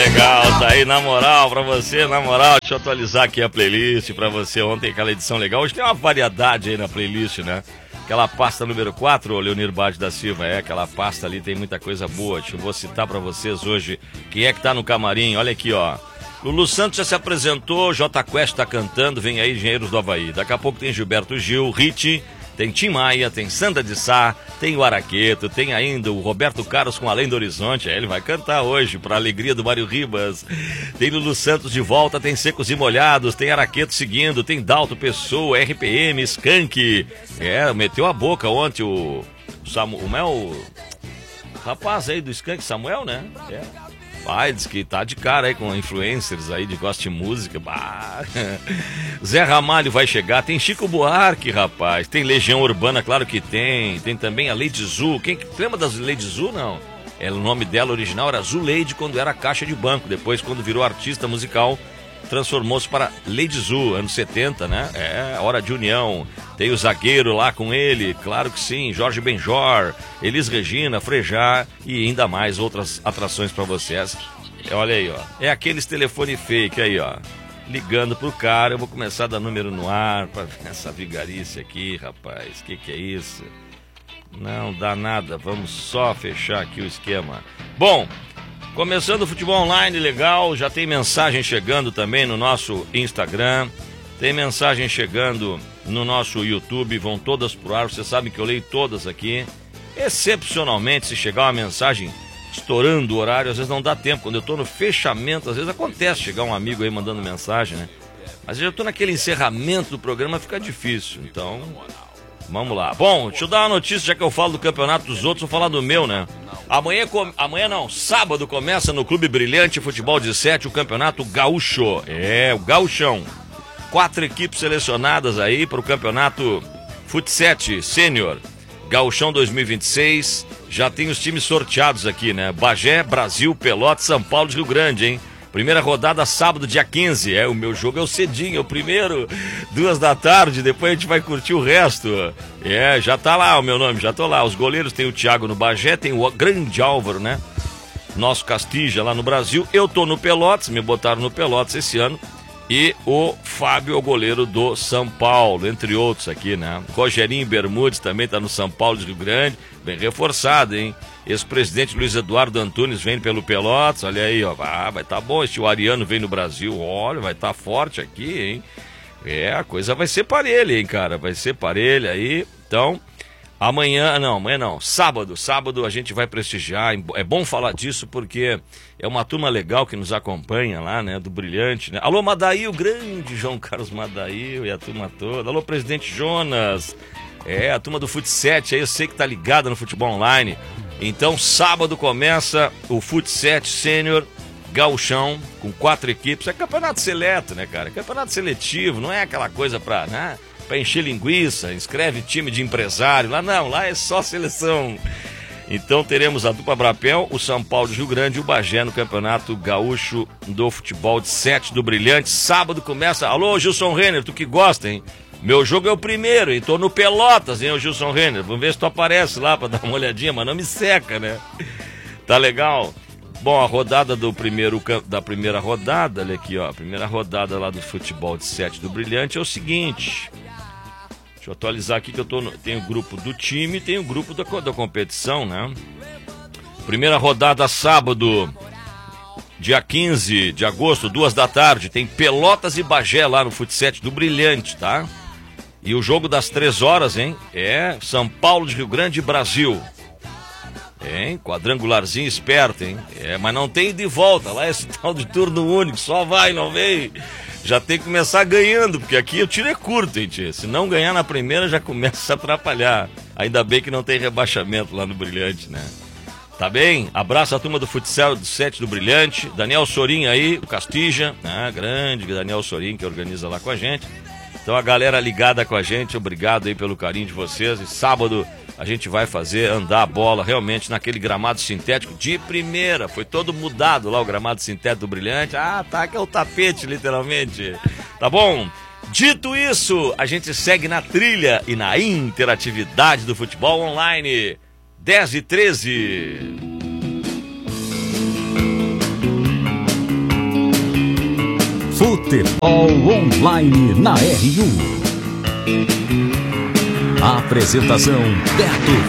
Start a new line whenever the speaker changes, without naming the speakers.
legal, tá aí na moral pra você, na moral. Deixa eu atualizar aqui a playlist pra você. Ontem aquela edição legal, hoje tem uma variedade aí na playlist, né? Aquela pasta número 4, o Leonir Bade da Silva, aquela pasta ali tem muita coisa boa. Eu vou citar pra vocês hoje quem é que tá no camarim. Olha aqui, ó. Lulu Santos já se apresentou, J Quest tá cantando, vem aí Engenheiros do Havaí. Daqui a pouco tem Gilberto Gil, Rit, tem Tim Maia, tem Sandra de Sá, tem o Araqueto, tem ainda o Roberto Carlos com Além do Horizonte, ele vai cantar hoje, pra alegria do Mário Ribas. Tem Lulu Santos de volta, tem Secos e Molhados, tem Araqueto seguindo, tem Dalto Pessoa, RPM, Skank. Meteu a boca ontem o Samuel, o rapaz aí do Skank, Samuel, né? Diz que tá de cara aí com influencers aí de gosto de música. Zé Ramalho vai chegar, tem Chico Buarque, rapaz, tem Legião Urbana, claro que tem. Tem também a Lady Zu. Quem lembra das Lady Zu, não? O nome dela original era Zuleide quando era caixa de banco. Depois, quando virou artista musical, transformou-se para Lady Zu, anos 70, né? Hora de União. Tem o Zagueiro lá com ele, claro que sim, Jorge Benjor, Elis Regina, Frejá e ainda mais outras atrações para vocês. Olha aí, ó. É aqueles telefone fake aí, ó. Ligando pro cara, eu vou começar a dar número no ar para essa vigarice aqui, rapaz. Que é isso? Não dá nada, vamos só fechar aqui o esquema. Bom, começando o futebol online, legal, já tem mensagem chegando também no nosso Instagram, tem mensagem chegando no nosso YouTube, vão todas pro ar, vocês sabem que eu leio todas aqui. Excepcionalmente, se chegar uma mensagem estourando o horário, às vezes não dá tempo, quando eu tô no fechamento, às vezes acontece chegar um amigo aí mandando mensagem, né? Mas eu já tô naquele encerramento do programa, fica difícil, então vamos lá. Bom, deixa eu dar uma notícia, já que eu falo do campeonato dos outros, vou falar do meu, né? Amanhã não, sábado começa no Clube Brilhante Futebol de 7 o Campeonato Gaúcho. O Gauchão. 4 equipes selecionadas aí para o Campeonato Fut 7 Sênior Gauchão 2026. Já tem os times sorteados aqui, né? Bagé, Brasil, Pelotas, São Paulo e Rio Grande, hein? Primeira rodada sábado, dia 15. O meu jogo é o cedinho, o primeiro, 2 da tarde, depois a gente vai curtir o resto. Já tá lá o meu nome, já tô lá. Os goleiros tem o Thiago no Bagé, tem o grande Álvaro, né? Nosso Castija lá no Brasil. Eu tô no Pelotas, me botaram no Pelotas esse ano. E o Fábio é o goleiro do São Paulo, entre outros aqui, né? Rogerinho Bermudes também tá no São Paulo de Rio Grande, bem reforçado, hein? Ex-presidente Luiz Eduardo Antunes vem pelo Pelotas, olha aí, ó, vai tá bom. Este o Ariano vem no Brasil, olha, vai tá forte aqui, hein? A coisa vai ser parelha, hein, cara? Vai ser parelha aí, então... Amanhã não, sábado a gente vai prestigiar, é bom falar disso porque é uma turma legal que nos acompanha lá, né, do Brilhante, né? Alô Madaí, o grande João Carlos Madaí e a turma toda, alô presidente Jonas, a turma do Fut 7 aí, eu sei que tá ligada no futebol online, então sábado começa o Fut 7 Sênior Gauchão, com 4 equipes, é campeonato seleto, né, cara, campeonato seletivo, não é aquela coisa pra, né, para encher linguiça, inscreve time de empresário, lá é só seleção. Então teremos a dupla Brapel, o São Paulo de Rio Grande e o Bagé no Campeonato Gaúcho do Futebol de 7 do Brilhante. Sábado começa, alô Gilson Renner, tu que gosta, hein? Meu jogo é o primeiro, hein? Tô no Pelotas, hein, o Gilson Renner, vamos ver se tu aparece lá para dar uma olhadinha, mas não me seca, né? Tá legal? Bom, a rodada da primeira rodada, olha aqui, ó, a primeira rodada lá do Futebol de 7 do Brilhante é o seguinte... Deixa eu atualizar aqui que tem o grupo do time e tem o grupo da competição, né? Primeira rodada sábado, dia 15 de agosto, 2 da tarde, tem Pelotas e Bagé lá no Fut 7 do Brilhante, tá? E o jogo das 3 horas, hein? São Paulo de Rio Grande e Brasil. Quadrangularzinho esperto, hein? Mas não tem de volta, lá é esse tal de turno único, só vai, não vem. Já tem que começar ganhando, porque aqui o tiro é curto, hein, tia? Se não ganhar na primeira, já começa a se atrapalhar. Ainda bem que não tem rebaixamento lá no Brilhante, né? Tá bem? Abraço a turma do futsal do 7 do Brilhante. Daniel Sorin aí, o Castija, né? Grande Daniel Sorin, que organiza lá com a gente. Então a galera ligada com a gente, obrigado aí pelo carinho de vocês. E sábado a gente vai fazer andar a bola realmente naquele gramado sintético de primeira. Foi todo mudado lá o gramado sintético do Brilhante. Tá, que é o tapete, literalmente. Tá bom? Dito isso, a gente segue na trilha e na interatividade do futebol online. 10h13.
Futebol Online na RU. Apresentação: Beto